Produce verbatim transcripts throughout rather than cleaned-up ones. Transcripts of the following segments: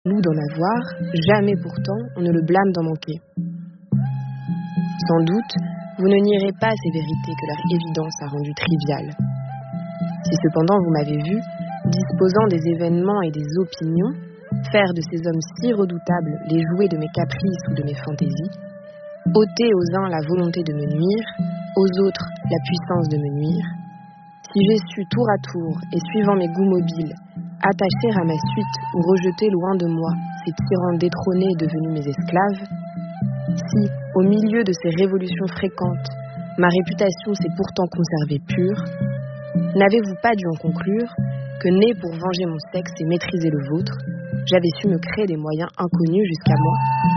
jaloux d'en avoir, jamais pourtant on ne le blâme d'en manquer. Sans doute, vous ne nierez pas ces vérités que leur évidence a rendues triviales. Si cependant vous m'avez vu, disposant des événements et des opinions, faire de ces hommes si redoutables les jouets de mes caprices ou de mes fantaisies, ôter aux uns la volonté de me nuire, aux autres la puissance de me nuire, si j'ai su tour à tour et suivant mes goûts mobiles, attacher à ma suite ou rejeter loin de moi ces tyrans détrônés devenus mes esclaves, si, au milieu de ces révolutions fréquentes, ma réputation s'est pourtant conservée pure, n'avez-vous pas dû en conclure que, né pour venger mon sexe et maîtriser le vôtre, j'avais su me créer des moyens inconnus jusqu'à moi?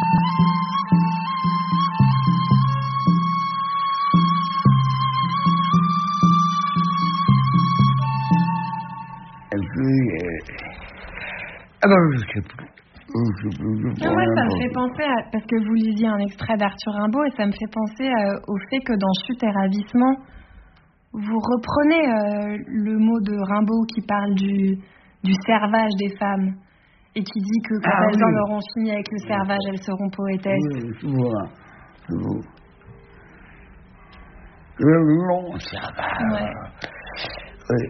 Et puis, euh... ah ben, je sais plus. Je sais plus. Je Ah ouais, ça me fait penser à... Parce que vous lisiez un extrait d'Arthur Rimbaud et ça me fait penser euh, au fait que dans Chute et ravissement, vous reprenez euh, le mot de Rimbaud qui parle du, du servage des femmes et qui dit que quand ah, elles oui. en auront fini avec le servage, elles seront poétesses. Oui, je vois. Je vois. Le long servage. Ouais. Oui.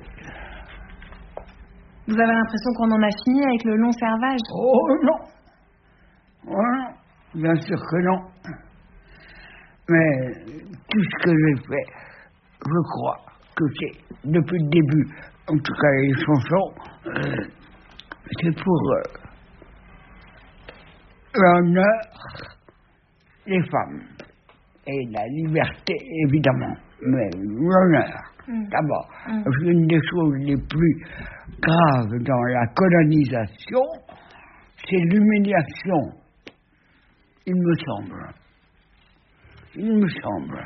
Vous avez l'impression qu'on en a fini avec le long servage? Oh non. Voilà. Bien sûr que non. Mais tout ce que j'ai fait, je crois que c'est, depuis le début, en tout cas les chansons, euh, c'est pour euh, l'honneur des femmes et la liberté, évidemment, mais l'honneur. Mmh. D'abord, mmh. Une des choses les plus graves dans la colonisation, c'est l'humiliation, il me semble. Il me semble.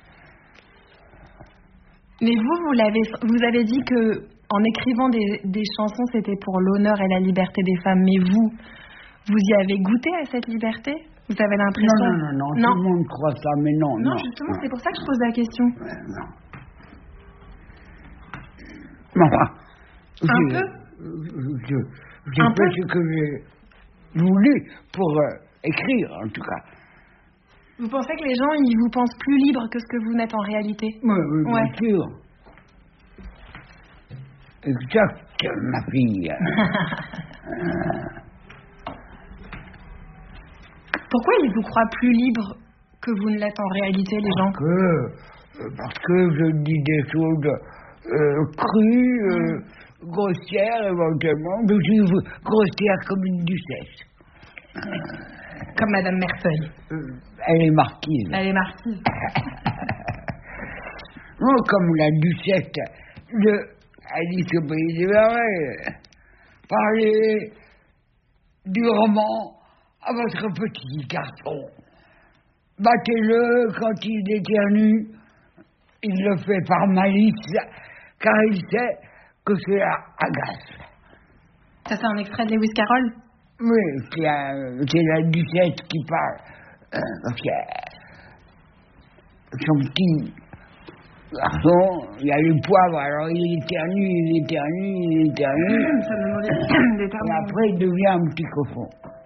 Mais vous, vous, l'avez, vous avez dit que en écrivant des, des chansons, c'était pour l'honneur et la liberté des femmes. Mais vous, vous y avez goûté à cette liberté? Vous avez l'impression... Non, non, non, non, non. Tout le monde croit ça, mais non, non. Non, justement, non. C'est pour ça que je pose la question. Ouais, non. Mais enfin, un je, peu je, je, j'ai un fait peu ce que j'ai voulu pour euh, écrire, en tout cas. Vous pensez que les gens, ils vous pensent plus libre que ce que vous n'êtes en réalité? Oui, oui, bien ouais. sûr. Exact, ma fille. Pourquoi ils vous croient plus libre que vous ne l'êtes en réalité, les gens? Parce que, parce que je dis des choses euh, crues, euh, mmh. grossières éventuellement. Je suis grossière comme une duchesse. Comme Madame Merteuil. Euh, elle est marquise. Elle est marquise. Non, comme la duchesse de Alice au pays des merveilles. Parlez durement à votre petit garçon. Battez-le quand il éternue. Il le fait par malice, car il sait que cela agace. Ça, c'est un extrait de Lewis Carroll? Oui, c'est, un, c'est la duchesse qui parle. Euh, parce que son petit garçon, il a les poivres, alors il éternue, il éternue, il éternue. Ça me demandait d'éternuer. Et après, il devient un petit cochon.